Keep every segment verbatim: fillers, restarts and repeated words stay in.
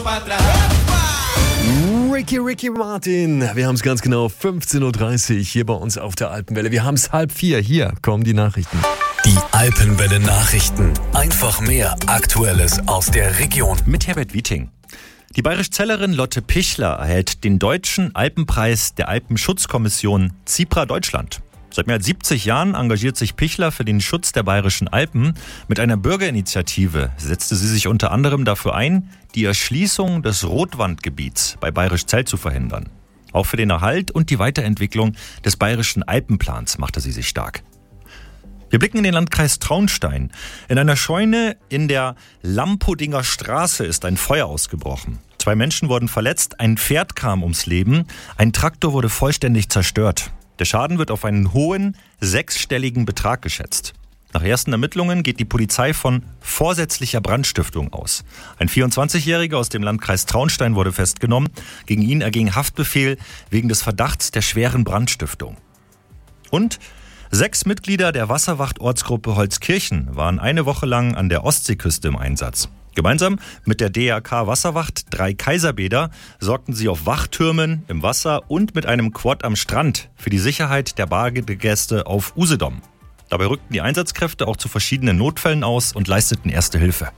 Ricky, Ricky Martin. Wir haben es ganz genau fünfzehn Uhr dreißig hier bei uns auf der Alpenwelle. Wir haben es halb vier. Hier kommen die Nachrichten. Die Alpenwelle Nachrichten. Einfach mehr Aktuelles aus der Region. Mit Herbert Wieting. Die Bayerischzellerin Lotte Pichler erhält den Deutschen Alpenpreis der Alpenschutzkommission CIPRA Deutschland. Seit mehr als siebzig Jahren engagiert sich Pichler für den Schutz der Bayerischen Alpen. Mit einer Bürgerinitiative setzte sie sich unter anderem dafür ein, die Erschließung des Rotwandgebiets bei Bayerischzell zu verhindern. Auch für den Erhalt und die Weiterentwicklung des Bayerischen Alpenplans machte sie sich stark. Wir blicken in den Landkreis Traunstein. In einer Scheune in der Lampudinger Straße ist ein Feuer ausgebrochen. Zwei Menschen wurden verletzt, ein Pferd kam ums Leben, ein Traktor wurde vollständig zerstört. Der Schaden wird auf einen hohen, sechsstelligen Betrag geschätzt. Nach ersten Ermittlungen geht die Polizei von vorsätzlicher Brandstiftung aus. Ein vierundzwanzigjähriger aus dem Landkreis Traunstein wurde festgenommen. Gegen ihn erging Haftbefehl wegen des Verdachts der schweren Brandstiftung. Und sechs Mitglieder der Wasserwacht-Ortsgruppe Holzkirchen waren eine Woche lang an der Ostseeküste im Einsatz. Gemeinsam mit der D R K Wasserwacht drei Kaiserbäder sorgten sie auf Wachtürmen im Wasser und mit einem Quad am Strand für die Sicherheit der Badegäste auf Usedom. Dabei rückten die Einsatzkräfte auch zu verschiedenen Notfällen aus und leisteten Erste Hilfe.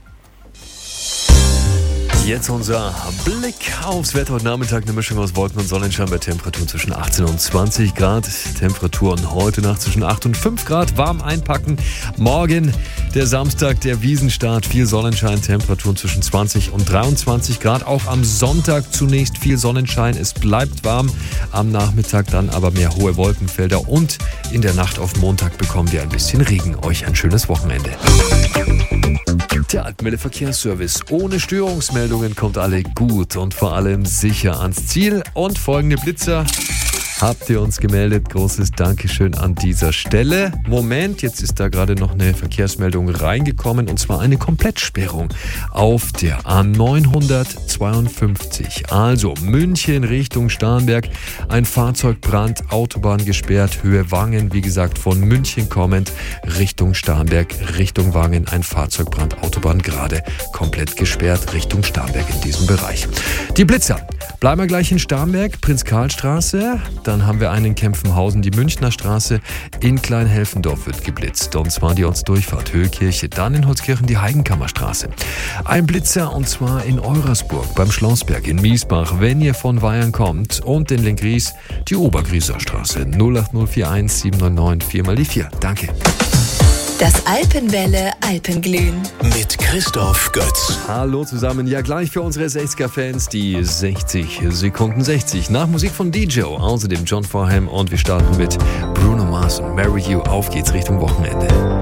Jetzt unser Blick aufs Wetter. Heute Nachmittag eine Mischung aus Wolken und Sonnenschein bei Temperaturen zwischen achtzehn und zwanzig Grad. Temperaturen heute Nacht zwischen acht und fünf Grad. Warm einpacken. Morgen der Samstag, der Wiesenstart. Viel Sonnenschein. Temperaturen zwischen zwanzig und dreiundzwanzig Grad. Auch am Sonntag zunächst viel Sonnenschein. Es bleibt warm. Am Nachmittag dann aber mehr hohe Wolkenfelder. Und in der Nacht auf Montag bekommen wir ein bisschen Regen. Euch ein schönes Wochenende. Der Alpenwelle Verkehrsservice. Ohne Störungsmeldungen kommt alle gut und vor allem sicher ans Ziel. Und folgende Blitzer habt ihr uns gemeldet. Großes Dankeschön an dieser Stelle. Moment, jetzt ist da gerade noch eine Verkehrsmeldung reingekommen und zwar eine Komplettsperrung auf der A neunhundertzweiundfünfzig. Also München Richtung Starnberg. Ein Fahrzeugbrand, Autobahn gesperrt, Höhe Wangen. Wie gesagt, von München kommend Richtung Starnberg, Richtung Wangen. Ein Fahrzeugbrand, Autobahn gerade komplett gesperrt Richtung Starnberg in diesem Bereich. Die Blitzer. Bleiben wir gleich in Starnberg, Prinz-Karl-Straße. Dann haben wir einen in Kempfenhausen, die Münchner Straße. In Kleinhelfendorf wird geblitzt. Und zwar die Ortsdurchfahrt Höhlkirche. Dann in Holzkirchen die Heigenkammerstraße. Ein Blitzer und zwar in Eurasburg beim Schlossberg in Miesbach, wenn ihr von Weyern kommt. Und in Lenggries die Obergrieser Straße. null acht null vier eins sieben neun neun vier mal die vier. Danke. Das Alpenwelle Alpenglühen. Mit Christoph Götz. Hallo zusammen. Ja, gleich für unsere sechziger-Fans die sechzig Sekunden sechzig. Nach Musik von D J, außerdem John Farnham und wir starten mit Bruno Mars und Marry You. Auf geht's Richtung Wochenende.